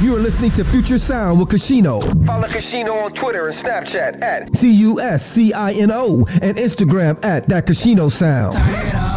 You are listening to Future Sound with Casino. Follow Casino on Twitter and Snapchat at CUSCINO and Instagram at That Casino Sound.